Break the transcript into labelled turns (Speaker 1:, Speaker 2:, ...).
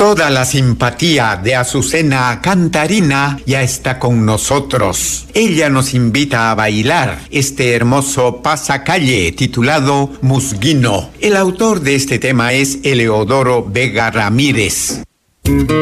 Speaker 1: Toda la simpatía de Azucena Cantarina ya está con nosotros. Ella nos invita a bailar este hermoso pasacalle titulado Musguino. El autor de este tema es Eleodoro Vega Ramírez.